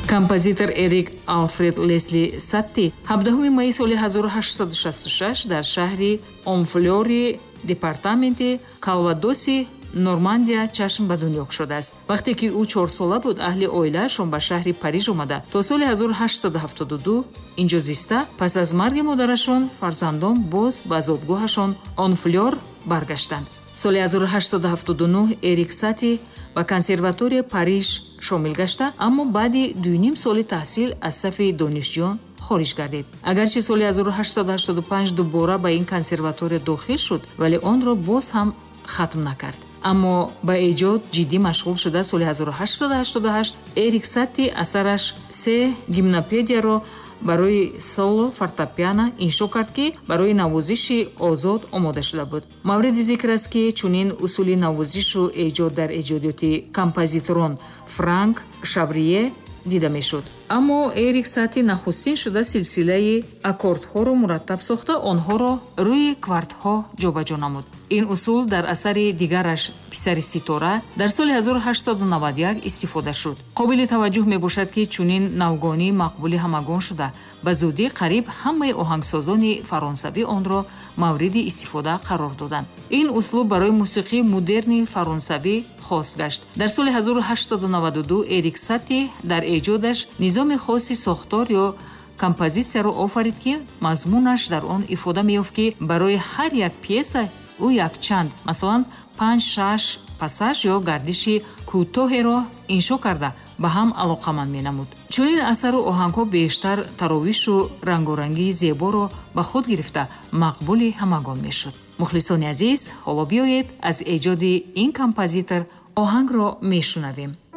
Композитор Эрик Алфред Лесли Сатти 17 майи соли 1866 дар шаҳри Онфлёри, департаменти Калвадоси, Нормандия чашм ба дунё шудааст. Вақте ки ӯ 4 сола буд, аҳли оилаашон ба шаҳри Париж омада то соли 1872 инҷо зиста, пас аз марги модарашон фарзандон боз ба зодгоҳашон Онфлёр баргаштанд. соли 1879 Эрик Сатти ба консерваторияи Париж шомил гашта, аммо баъди 2.5 соли таҳсил аз сафи донишҷӯён хориҷ гардид. Агарчи соли 1885 дубора ба ин консерватория дохил шуд, вале онро боз ҳам хатм накард. Аммо ба эҷод ҷиддӣ машғул шуда соли 1888 Эрик Сатти асараш «Се гимнопедияро» барои соло фортепиано иншо кард, ки барои навозиши озод омода шуда буд. мавриди зикр аст, ки чунин усули навозишу эҷод дар эҷодиёти композиторон Франк Шаврие дида мешуд. Аммо Эрик Сатти нахустин шуда силсилаи аккордҳоро мураттаб сохта, онҳоро рӯи квартҳо ҷобаҷо намуд. ин усул дар асари дигараш «Писари ситора» дар соли 1891 истифода шуд. қобили таваҷҷӯҳ мебошад, ки чунин навгонӣ мақбули ҳамагон шуда, ба зудӣ қариб ҳамаи оҳангсозони фаронсавӣ онро мавриди истифода қарор доданд. ин услуб барои мусиқии модерни фаронсавӣ хос гашт. дар соли 1892 Эрик Сатти дар эҷодаш низоми хоси сохтор ё композитсияро офарид, ки мазмунаш дар он ифода меёфт, ки барои ҳар як пьеса ӯ якчанд, масалан 5-6 пассаж ё гардиши кӯтоҳеро иншо карда ба ҳам алоқаманд менамуд. чунин асару оҳангҳо бештар таровишу рангорангии зеборо ба худ гирифта мақбули ҳамагон мешуд. мухлисони азиз, ҳоло биёед аз эҷоди ин композитор оҳангро мешунавем.